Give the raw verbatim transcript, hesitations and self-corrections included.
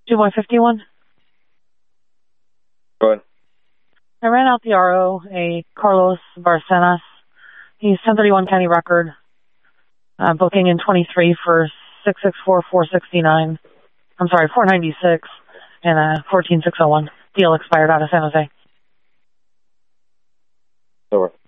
two one five one. Go ahead. I ran out the R O, a Carlos Barcenas. He's ten thirty-one county record, uh, booking in twenty-three for six six four four sixty-nine. I'm sorry, four ninety-six and uh, fourteen six oh one. Deal expired out of San Jose. Over.